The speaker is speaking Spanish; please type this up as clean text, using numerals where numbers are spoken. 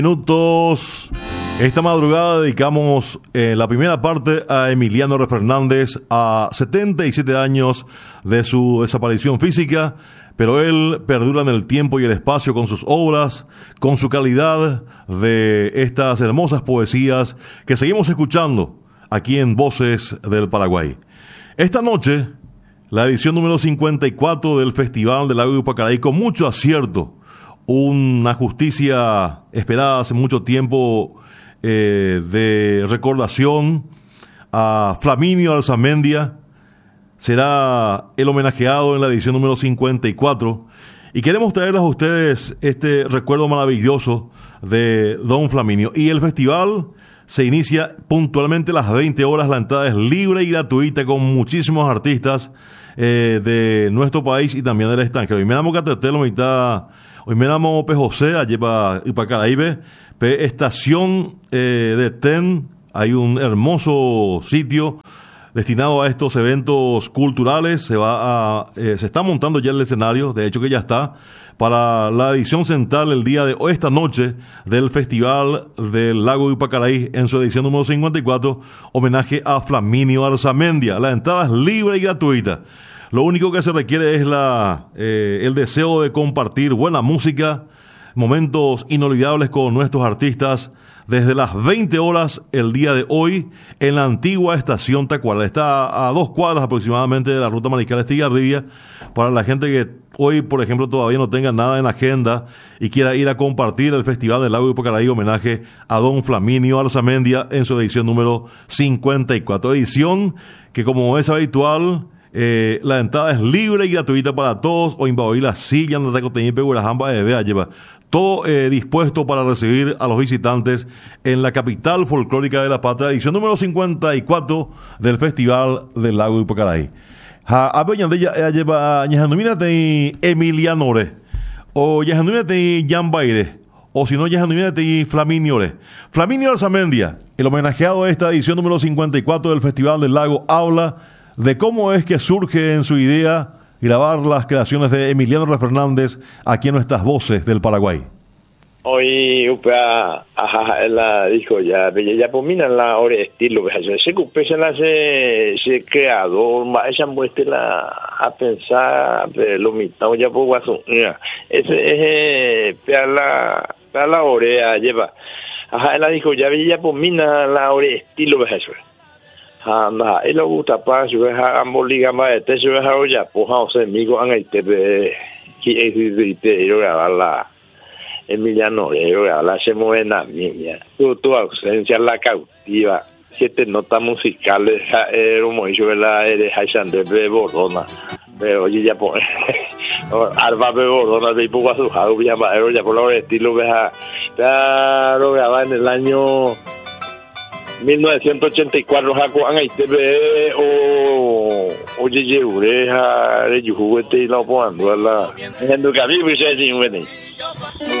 Minutos. Esta madrugada dedicamos la primera parte a Emiliano R. Fernández, a 77 años de su desaparición física, pero él perdura en el tiempo y el espacio con sus obras, con su calidad de estas hermosas poesías que seguimos escuchando aquí en Voces del Paraguay. Esta noche, la edición número 54 del Festival del Lago de Upacaraí, con mucho acierto, una justicia esperada hace mucho tiempo, de recordación a Flaminio Arzamendia, será el homenajeado en la edición número 54, y queremos traerles a ustedes este recuerdo maravilloso de Don Flaminio. Y el festival se inicia puntualmente a las 20 horas, la entrada es libre y gratuita, con muchísimos artistas de nuestro país y también del extranjero. Y me llamo Catetelo, hoy me llamo P. José, allí para Ipacaraíbe, P. Estación de TEN. Hay un hermoso sitio destinado a estos eventos culturales. Se está montando ya el escenario, de hecho que ya está, para la edición central el día de hoy, esta noche, del Festival del Lago de Upacaraí, en su edición número 54, homenaje a Flaminio Arzamendia. La entrada es libre y gratuita. Lo único que se requiere es el deseo de compartir buena música, momentos inolvidables con nuestros artistas, desde las 20 horas el día de hoy, en la antigua estación Tacuara. Está a 2 cuadras aproximadamente de la ruta Mariscal Estigarribia. Para la gente que hoy, por ejemplo, todavía no tenga nada en agenda y quiera ir a compartir el Festival del Lago de Upacaraí, homenaje a Don Flaminio Arzamendia en su edición número 54. Edición que, como es habitual, la entrada es libre y gratuita para todos. O Imbaoila Silla, Natacoteñipe, Guarajamba, lleva todo dispuesto para recibir a los visitantes en la capital folclórica de la patria, edición número 54 del Festival del Lago de Upacaraí. Lleva Yajanumínate Emilianore, o Yajanumínate Yambaire, o si no Yajanumínate Flaminiore. Flaminio Arzamendia, el homenajeado de esta edición número 54 del Festival del Lago, habla de cómo es que surge en su idea grabar las creaciones de Emiliano R. Fernández aquí en nuestras Voces del Paraguay. Hoy la dijo ya pomina la hora estilo se cupesa la se creador esa muestra a pensar lo mitad ya por guaso ese es para la hora lleva la dijo ya pomina la hora estilo eso y lo gusta para su ambos ligamas de su ya pues amigo han este que grabar la Emiliano la se mueve la niña tu ausencia la cautiva 7 notas musicales como yo la de Haisan de Bordona pero oye ya pues Alba de Bordona de poco a su ya por lo estilo ya lo grababa en el año 1984 Jaco an ITV o Yeye Ureja de Juguete y la Poando la en el Caribe se sin